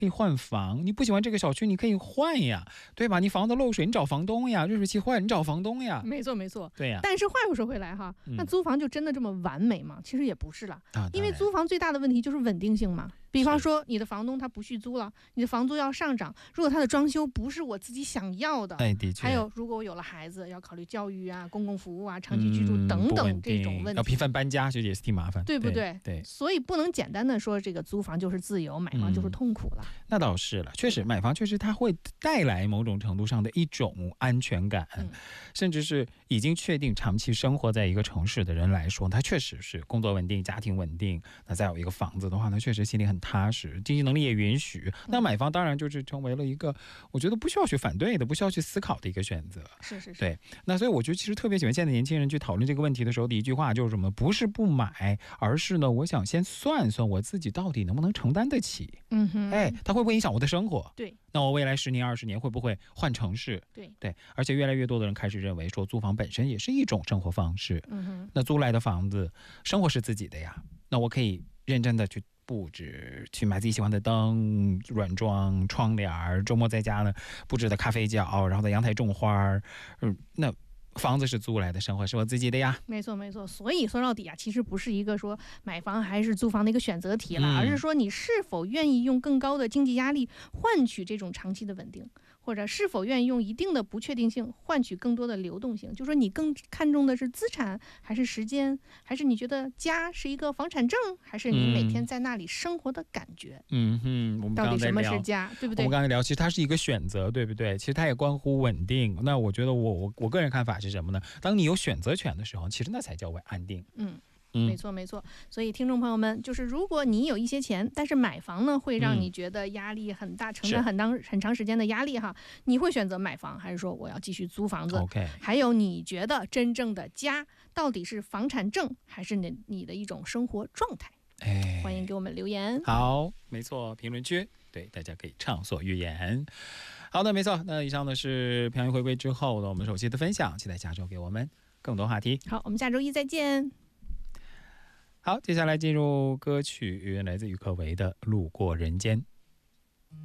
可以换房，你不喜欢这个小区，你可以换呀，对吧？你房子漏水，你找房东呀；热水器坏，你找房东呀。 没错没错， 对呀。 但是话又说回来哈，那租房就真的这么完美吗？其实也不是了，因为租房最大的问题就是稳定性嘛。比方说你的房东他不续租了，你的房租要上涨，如果他的装修不是我自己想要的， 的确。 还有如果我有了孩子，要考虑教育啊、公共服务啊、长期居住等等这种问题， 要频繁搬家，其实也是挺麻烦， 对不对？ 对， 所以不能简单的说这个租房就是自由，买房就是痛苦了。 那倒是了，确实买房确实它会带来某种程度上的一种安全感，甚至是已经确定长期生活在一个城市的人来说，他确实是工作稳定、家庭稳定，那再有一个房子的话，那确实心里很踏实，经济能力也允许。那买房当然就是成为了一个我觉得不需要去反对的、不需要去思考的一个选择。 是。 对，那所以我觉得其实特别喜欢现在年轻人去讨论这个问题的时候的一句话就是什么？不是不买，而是呢，我想先算算我自己到底能不能承担得起。它会不会影响我的生活？ 对。 那我未来10年、20年会不会换城市？ 对， 而且越来越多的人开始认为说租房本身也是一种生活方式。那租来的房子，生活是自己的呀，那我可以认真的去布置，去买自己喜欢的灯、软装、窗帘，周末在家呢布置的咖啡角，然后在阳台种花。那房子是租来的，生活是我自己的呀。 没错。所以说到底啊，其实不是一个说买房还是租房的一个选择题了，而是说你是否愿意用更高的经济压力换取这种长期的稳定，或者是否愿意用一定的不确定性换取更多的流动性。就说你更看重的是资产还是时间，还是你觉得家是一个房产证，还是你每天在那里生活的感觉。 我们到底什么是家，对不对？ 我们刚才聊，其实它是一个选择，对不对？其实它也关乎稳定。那我觉得我个人看法是什么呢？当你有选择权的时候，其实那才叫为安定。 没错。所以听众朋友们，就是如果你有一些钱，但是买房呢会让你觉得压力很大，承担很长时间的压力哈，你会选择买房，还是说我要继续租房子 ？OK。 还有你觉得真正的家到底是房产证，还是你的一种生活状态？欢迎给我们留言。 好，没错，评论区对大家可以畅所欲言。好的，没错。那以上呢是平安回归之后的我们首期的分享，期待下周给我们更多话题。 好，我们下周一再见。 好，接下来进入歌曲，来自于可唯的《路过人间》。